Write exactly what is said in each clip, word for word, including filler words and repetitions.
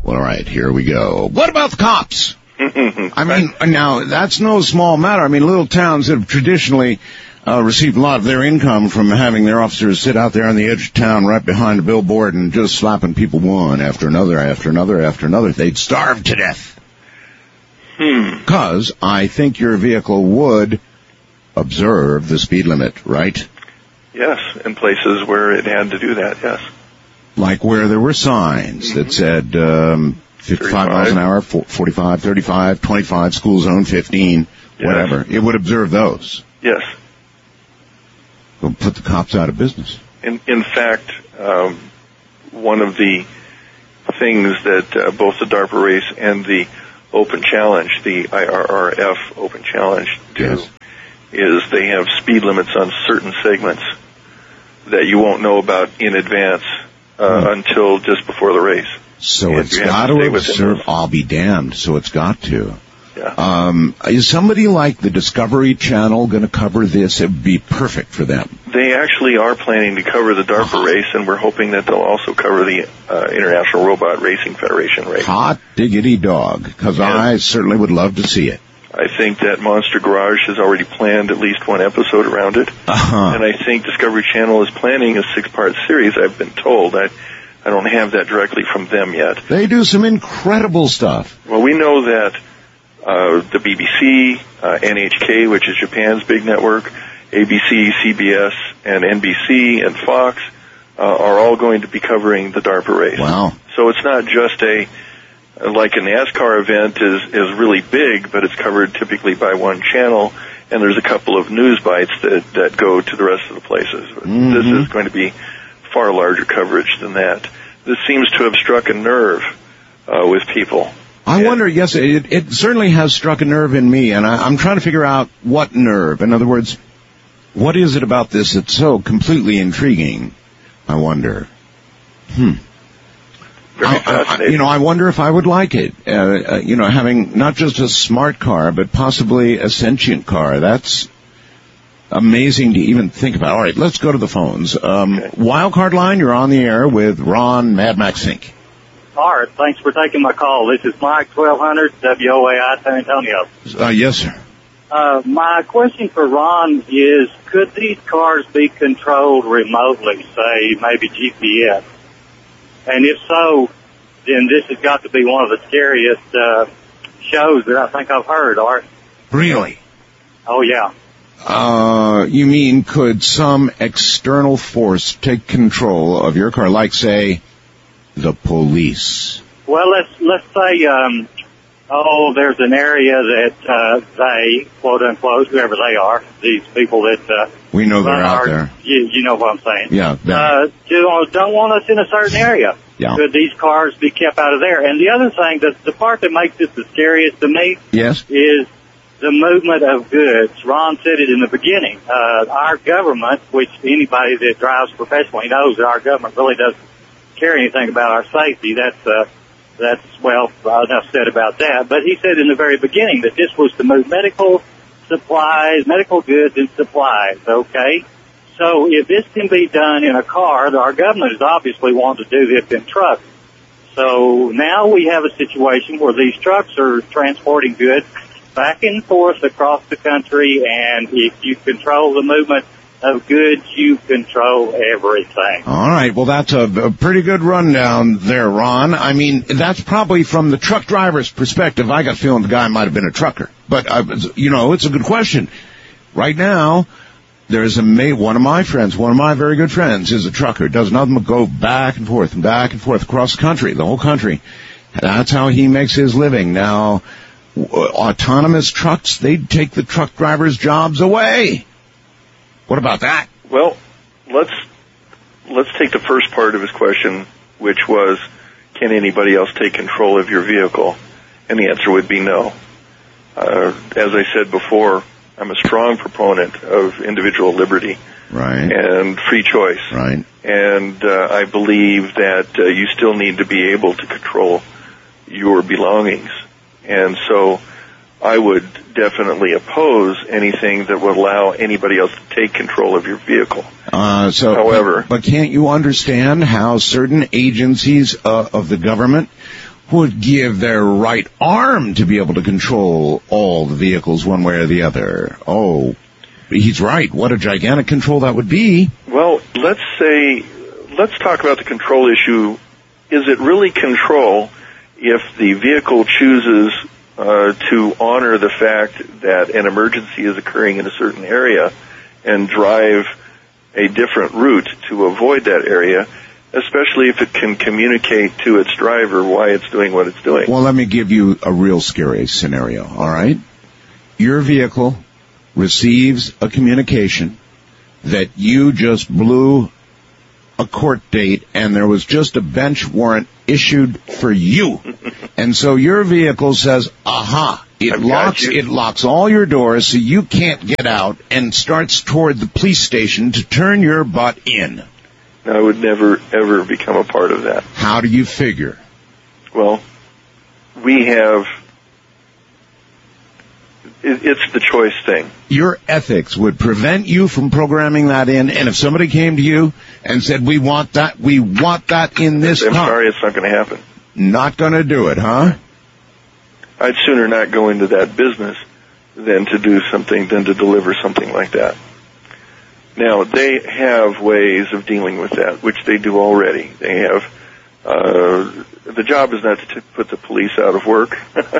Well, all right, here we go. What about the cops? I mean, now, that's no small matter. I mean, little towns have traditionally uh, received a lot of their income from having their officers sit out there on the edge of town right behind a billboard and just slapping people one after another, after another, after another. They'd starve to death. Hmm. Because I think your vehicle would observe the speed limit, right? Yes, in places where it had to do that, yes. Like where there were signs mm-hmm. that said um, fifty-five thirty-five miles an hour, forty-five, thirty-five, twenty-five, school zone fifteen, yes. Whatever. It would observe those. Yes. Will put the cops out of business. In, in fact, um, one of the things that uh, both the DARPA race and the Open Challenge, the I R R F Open Challenge, do yes. is they have speed limits on certain segments that you won't know about in advance. Uh, hmm. Until just before the race. So and it's got to, to observe, I'll be damned, so it's got to. Yeah. Um, is somebody like the Discovery Channel going to cover this? It would be perfect for them. They actually are planning to cover the DARPA uh-huh. race, and we're hoping that they'll also cover the uh, International Robot Racing Federation race. Hot diggity dog, because yeah. I certainly would love to see it. I think that Monster Garage has already planned at least one episode around it. Uh-huh. And I think Discovery Channel is planning a six-part series, I've been told. I, I don't have that directly from them yet. They do some incredible stuff. Well, we know that uh, the B B C, uh, N H K, which is Japan's big network, A B C, C B S, and N B C, and Fox uh, are all going to be covering the DARPA race. Wow. So it's not just a... like a NASCAR event is, is really big, but it's covered typically by one channel, and there's a couple of news bites that, that go to the rest of the places. Mm-hmm. This is going to be far larger coverage than that. This seems to have struck a nerve uh, with people. I and wonder, yes, it, it certainly has struck a nerve in me, and I, I'm trying to figure out what nerve. In other words, what is it about this that's so completely intriguing, I wonder. Hmm. Very I, I, you know, I wonder if I would like it. Uh, uh, you know, having not just a smart car, but possibly a sentient car. That's amazing to even think about. All right, let's go to the phones. Um, okay. Wildcard line, you're on the air with Ron Mad Max Sink. All right, thanks for taking my call. This is Mike, twelve hundred W O A I, San Antonio. Uh, yes, sir. Uh, my question for Ron is, could these cars be controlled remotely, say maybe G P S? And if so, then this has got to be one of the scariest uh, shows that I think I've heard, Art. Really? Oh, yeah. Uh, you mean could some external force take control of your car, like, say, the police? Well, let's let's say, um, oh, there's an area that uh, they, quote unquote, whoever they are, these people that uh, we know they're out are, there. You, you know what I'm saying? Yeah. Uh, don't, don't want us in a certain area. Yeah. Could these cars be kept out of there? And the other thing, the, the part that makes this the scariest to me, yes, is the movement of goods. Ron said it in the beginning. Uh, our government, which anybody that drives professionally knows that our government really doesn't care anything about our safety. That's, uh, that's, well, enough said about that. But he said in the very beginning that this was to move medical supplies, medical goods and supplies, okay? So if this can be done in a car, our government is obviously wanting to do this in trucks. So now we have a situation where these trucks are transporting goods back and forth across the country, and if you control the movement of goods, you control everything. All right. Well, that's a, a pretty good rundown there, Ron. I mean, that's probably from the truck driver's perspective. I got a feeling the guy might have been a trucker. But, uh, you know, it's a good question. Right now, there's a one of my friends, one of my very good friends, is a trucker. Does nothing but go back and forth and back and forth across the country, the whole country. That's how he makes his living. Now, autonomous trucks, they'd take the truck drivers' jobs away. What about that? Well, let's let's take the first part of his question, which was, can anybody else take control of your vehicle? And the answer would be no. Uh, as I said before, I'm a strong proponent of individual liberty, right, and free choice. Right. And uh, I believe that uh, you still need to be able to control your belongings. And so I would definitely oppose anything that would allow anybody else to take control of your vehicle. Uh, so, However, but, but can't you understand how certain agencies uh, of the government would give their right arm to be able to control all the vehicles one way or the other. Oh, he's right. What a gigantic control that would be. Well, let's say, let's talk about the control issue. Is it really control if the vehicle chooses uh, to honor the fact that an emergency is occurring in a certain area and drive a different route to avoid that area, especially if it can communicate to its driver why it's doing what it's doing? Well, let me give you a real scary scenario, all right? Your vehicle receives a communication that you just blew a court date and there was just a bench warrant issued for you. And so your vehicle says, aha, it I've locks it locks all your doors so you can't get out and starts toward the police station to turn your butt in. I would never, ever become a part of that. How do you figure? Well, we have, it, it's the choice thing. Your ethics would prevent you from programming that in, and if somebody came to you and said, we want that, we want that in this I'm car. sorry, it's not going to happen. Not going to do it, huh? I'd sooner not go into that business than to do something, than to deliver something like that. Now, they have ways of dealing with that, which they do already. They have, uh, the job is not to put the police out of work.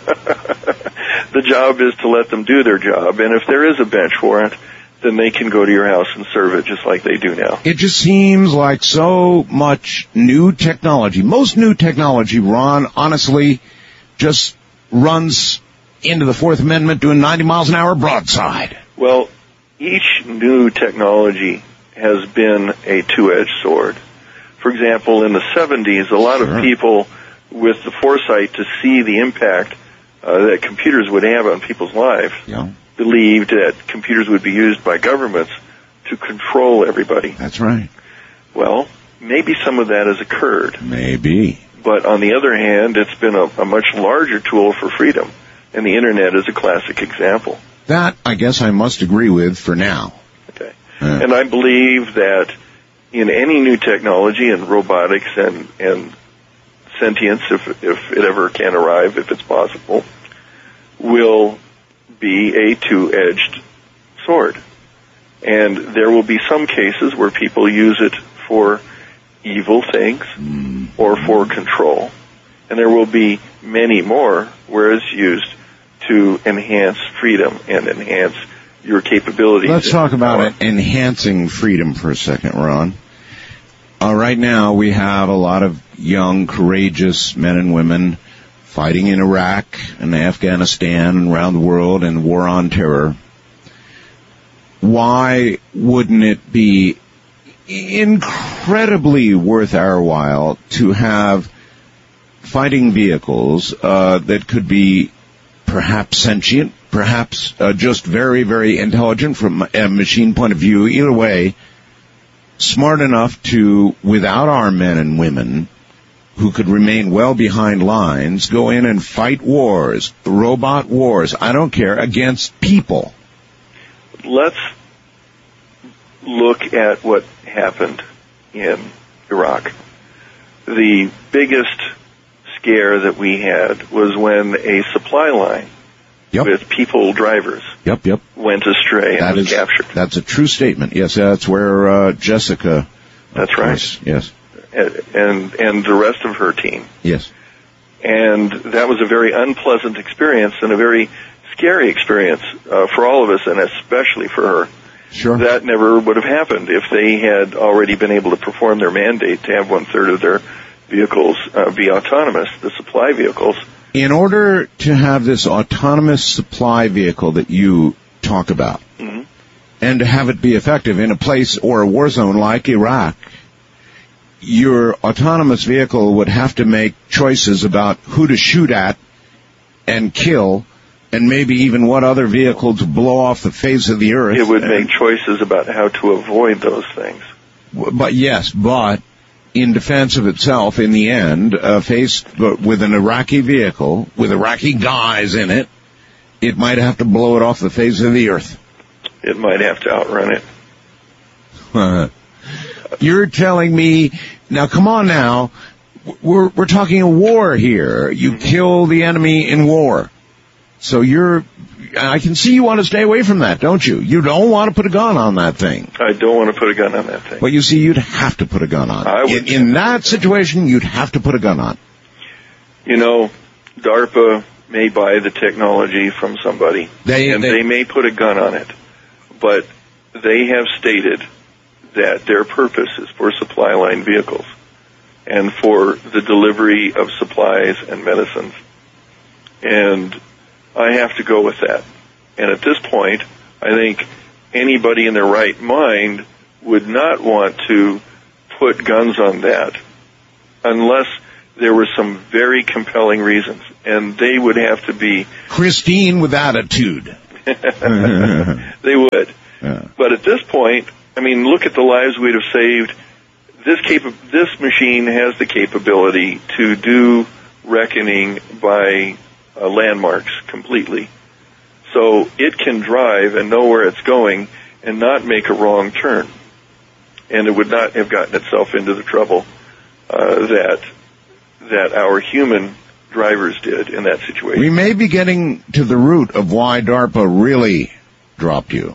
The job is to let them do their job, and if there is a bench warrant, then they can go to your house and serve it just like they do now. It just seems like so much new technology. Most new technology, Ron, honestly, just runs into the Fourth Amendment doing ninety miles an hour broadside. Well, each new technology has been a two-edged sword. For example, in the seventies, a lot Sure. of people with the foresight to see the impact uh, that computers would have on people's lives Yeah. believed that computers would be used by governments to control everybody. That's right. Well, maybe some of that has occurred. Maybe. But on the other hand, it's been a, a much larger tool for freedom, and the Internet is a classic example. That, I guess I must agree with for now. Okay. Uh, And I believe that in any new technology and robotics and, and sentience, if, if it ever can arrive, if it's possible, will be a two-edged sword. And there will be some cases where people use it for evil things or for control. And there will be many more where it's used to enhance freedom and enhance your capabilities. Let's talk about power. it, enhancing freedom for a second, Ron. Uh, right now, we have a lot of young, courageous men and women fighting in Iraq and Afghanistan and around the world in the war on terror. Why wouldn't it be incredibly worth our while to have fighting vehicles uh, that could be perhaps sentient, perhaps uh, just very, very intelligent from a machine point of view, either way, smart enough to, without our men and women, who could remain well behind lines, go in and fight wars, robot wars, I don't care, against people. Let's look at what happened in Iraq. The biggest scare that we had was when a supply line Yep. with people drivers Yep, yep. went astray and That was is, captured. that's a true statement. Yes, that's where uh, Jessica. That's right. Yes, And and the rest of her team. yes. And that was a very unpleasant experience and a very scary experience uh, for all of us, and especially for her. Sure. That never would have happened if they had already been able to perform their mandate to have one-third of their vehicles uh, be autonomous, the supply vehicles. In order to have this autonomous supply vehicle that you talk about, Mm-hmm. and to have it be effective in a place or a war zone like Iraq, your autonomous vehicle would have to make choices about who to shoot at and kill, and maybe even what other vehicle to blow off the face of the earth. It would make choices about how to avoid those things. But yes, but in defense of itself, in the end, uh, faced with an Iraqi vehicle, with Iraqi guys in it, it might have to blow it off the face of the earth. It might have to outrun it. Uh, you're telling me, now come on now, we're we're talking a war here. You mm-hmm. kill the enemy in war. So you're, I can see you want to stay away from that, don't you? You don't want to put a gun on that thing. I don't want to put a gun on that thing. But you see, you'd have to put a gun on. I would. In, in that situation, you'd have to put a gun on. You know, DARPA may buy the technology from somebody, they, and they, they may put a gun on it, but they have stated that their purpose is for supply line vehicles and for the delivery of supplies and medicines. And I have to go with that. And at this point, I think anybody in their right mind would not want to put guns on that unless there were some very compelling reasons. And they would have to be... Christine with attitude. They would. Yeah. But at this point, I mean, look at the lives we'd have saved. This capa- this machine has the capability to do reckoning by uh, landmarks completely. So it can drive and know where it's going and not make a wrong turn. And it would not have gotten itself into the trouble uh, that that our human drivers did in that situation. We may be getting to the root of why DARPA really dropped you.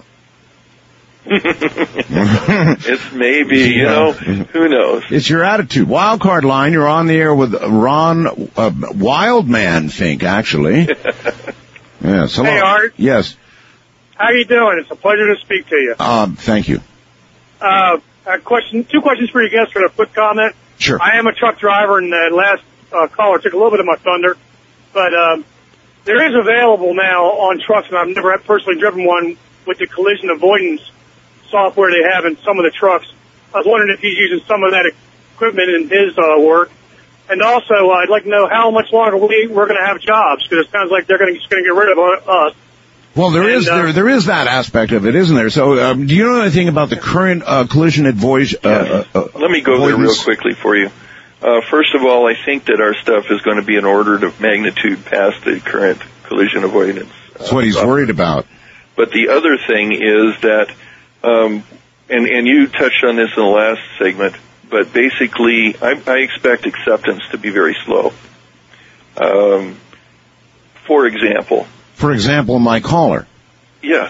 It's maybe, you know, who knows? It's your attitude. Wildcard line, you're on the air with Ron uh, Wildman Fink, actually. Yes, hello. Hey, Art. Yes. How you doing? It's a pleasure to speak to you. Um, thank you. Uh, a question, two questions for your guests for a quick comment. Sure. I am a truck driver, and the last uh, caller took a little bit of my thunder, but um, there is available now on trucks, and I've never personally driven one, with the collision avoidance software they have in some of the trucks. I was wondering if he's using some of that equipment in his uh, work. And also, uh, I'd like to know how much longer we, we're going to have jobs, because it sounds like they're going to just going to get rid of us. Well, there and, is uh, there there is that aspect of it, isn't there? So, um, do you know anything about the current uh, collision avoid? Uh, yes. uh, Let me go avoidance? there real quickly for you. Uh, first of all, I think that our stuff is going to be an order of magnitude past the current collision avoidance. Uh, That's what he's software. worried about. But the other thing is that, um, and and you touched on this in the last segment, but basically, I, I expect acceptance to be very slow. Um, for example. For example, my caller. Yes.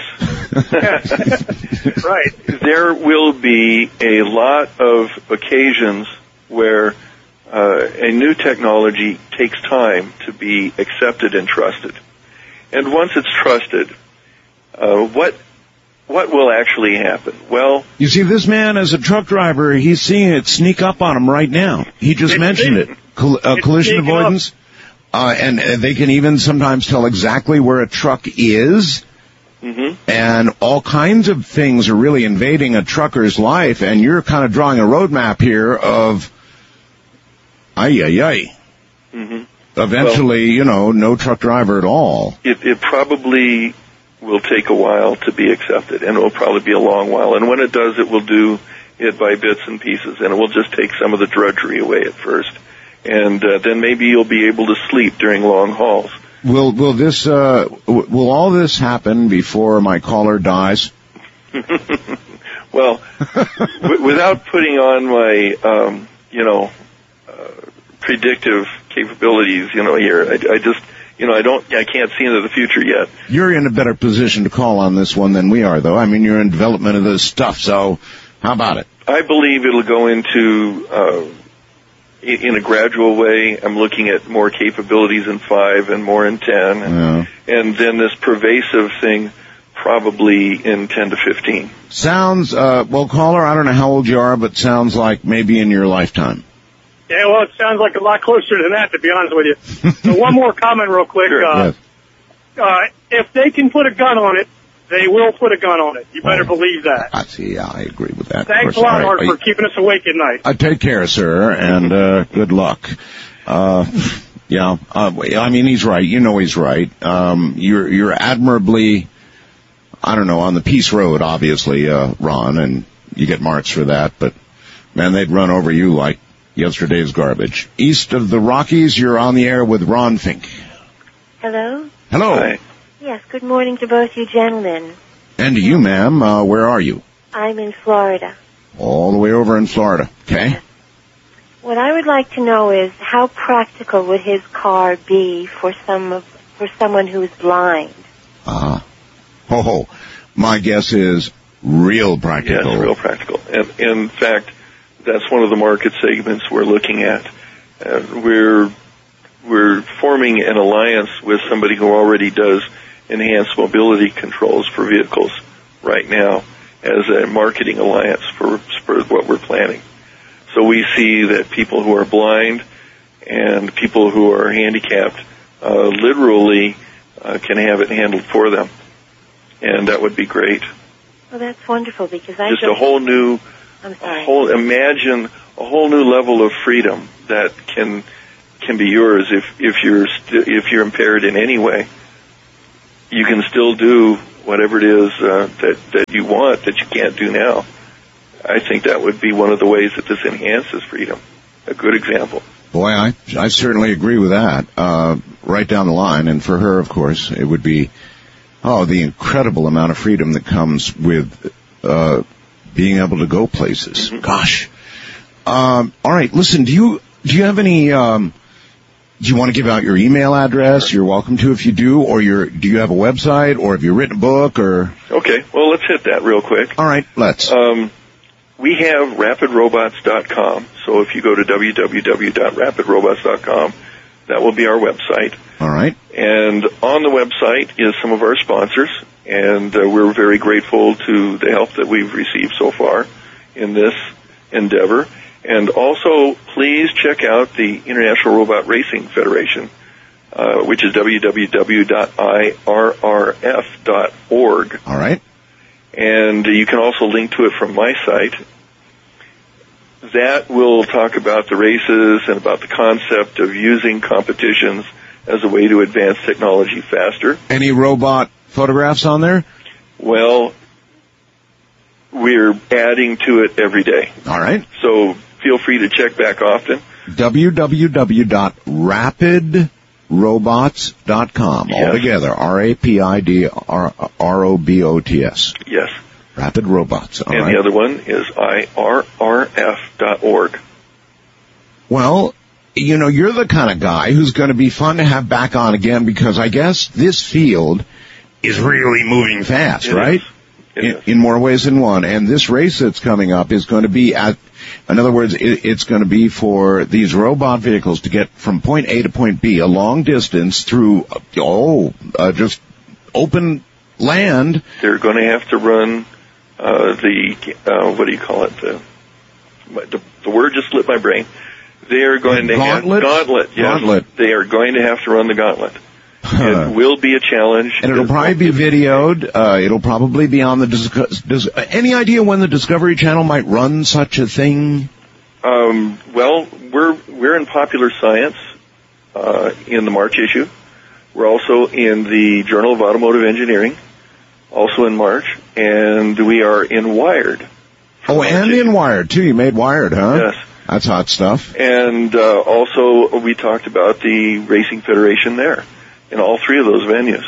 Right. There will be a lot of occasions where uh, a new technology takes time to be accepted and trusted. And once it's trusted, uh, what what will actually happen? Well, you see, this man as a truck driver, he's seeing it sneak up on him right now. He just mentioned it. Coll- uh, collision avoidance. Uh, and uh, they can even sometimes tell exactly where a truck is. Mm-hmm. And all kinds of things are really invading a trucker's life, and you're kind of drawing a roadmap here of, ay, ay, ay. Mm-hmm. Eventually, well, you know, no truck driver at all. It, it probably will take a while to be accepted, and it will probably be a long while. And when it does, it will do it by bits and pieces, and it will just take some of the drudgery away at first. And uh, then maybe you'll be able to sleep during long hauls. Will will this uh, w- will all this happen before my caller dies? Well, w- without putting on my um, you know uh, predictive capabilities, you know, here I, I just you know I don't I can't see into the future yet. You're in a better position to call on this one than we are, though. I mean, you're in development of this stuff, so how about it? I believe it'll go into. Uh, In a gradual way. I'm looking at more capabilities in five and more in ten, and, yeah. and then this pervasive thing probably in ten to fifteen. Sounds, uh, well, caller, I don't know how old you are, but sounds like maybe in your lifetime. Yeah, well, it sounds like a lot closer than that, to be honest with you. So one more comment real quick. Sure. Uh, yes. uh, if they can put a gun on it, they will put a gun on it. You better oh, believe that. I see. Yeah, I agree with that. Thanks a lot, Art, for keeping us awake at night. I take care, sir, and uh, good luck. Uh, yeah, uh, I mean, he's right. You know he's right. Um, you're you're admirably, I don't know, on the peace road, obviously, uh, Ron, and you get marks for that. But man, they'd run over you like yesterday's garbage. East of the Rockies, you're on the air with Ron Fink. Hello. Hello. Hi. Yes, good morning to both you gentlemen. And to you, ma'am. Uh, where are you? I'm in Florida. All the way over in Florida. Okay. What I would like to know is how practical would his car be for some of, for someone who is blind? Ah. Uh, oh, my guess is real practical. Yes, real practical. And, and in fact, that's one of the market segments we're looking at. Uh, we're we're forming an alliance with somebody who already does enhanced mobility controls for vehicles right now as a marketing alliance for, for what we're planning. So we see that people who are blind and people who are handicapped uh, literally uh, can have it handled for them. And that would be great. Well, that's wonderful because I just don't... a whole new, I'm sorry. A whole, imagine a whole new level of freedom that can can be yours if if you're st- if you're impaired in any way. You can still do whatever it is uh, that that you want that you can't do now. I think that would be one of the ways that this enhances freedom. A good example. Boy, I I certainly agree with that. Uh, right down the line, and for her, of course, it would be. Oh, the incredible amount of freedom that comes with uh being able to go places. Mm-hmm. Gosh. Um, all right, listen, do you do you have any um do you want to give out your email address? You're welcome to if you do, or your do you have a website, or have you written a book, or Okay, well, let's hit that real quick. All right, let's. Um we have rapid robots dot com. So if you go to w w w dot rapid robots dot com, that will be our website. All right. And on the website is some of our sponsors, and uh, we're very grateful to the help that we've received so far in this endeavor. And also, please check out the International Robot Racing Federation, uh, which is w w w dot i r r f dot org. All right. And uh, you can also link to it from my site. That will talk about the races and about the concept of using competitions as a way to advance technology faster. Any robot photographs on there? Well, we're adding to it every day. All right. So feel free to check back often. w w w dot rapid robots dot com. Yes. All together. R A P I D R O B O T S. Yes. Rapid Robots. All and right. the other one is I R R F dot org. Well, you know, you're the kind of guy who's going to be fun to have back on again because I guess this field is really moving fast, It right? is. It In, is. in more ways than one. And this race that's coming up is going to be at, in other words, it, it's going to be for these robot vehicles to get from point A to point B a long distance through, oh, uh, just open land. They're going to have to run uh, the, uh, what do you call it? The, the, the word just slipped my brain. They are going to Gauntlet? have gauntlet. Yes, Gauntlet. They are going to have to run the gauntlet. It will be a challenge. And it'll probably be videoed. Uh, it'll probably be on the. Dis- dis- any idea when the Discovery Channel might run such a thing? Um, well, we're we're in Popular Science uh, in the March issue. We're also in the Journal of Automotive Engineering, also in March, and we are in Wired. Oh, and in Wired too. You made Wired, huh? Yes. That's hot stuff. And uh, also, we talked about the Racing Federation there in all three of those venues.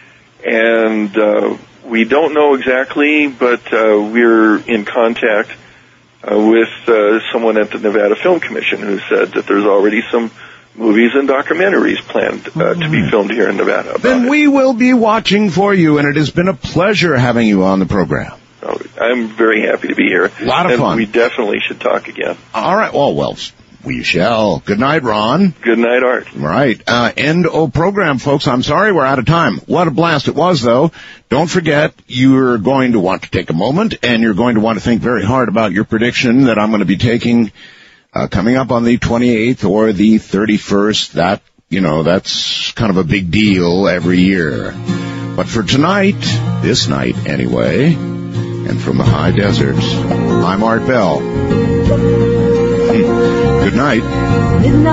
And uh, we don't know exactly, but uh, we're in contact uh, with uh, someone at the Nevada Film Commission who said that there's already some movies and documentaries planned uh, to be filmed here in Nevada about Then it. we will be watching for you, and it has been a pleasure having you on the program. So I'm very happy to be here. A lot of and fun. We definitely should talk again. All right. Well, well, we shall. Good night, Ron. Good night, Art. Right. Uh, end of program, folks. I'm sorry we're out of time. What a blast it was, though. Don't forget, you're going to want to take a moment, and you're going to want to think very hard about your prediction that I'm going to be taking uh, coming up on the twenty-eighth or the thirty-first. That, you know, that's kind of a big deal every year. But for tonight, this night anyway, and from the high deserts, I'm Art Bell. Good night.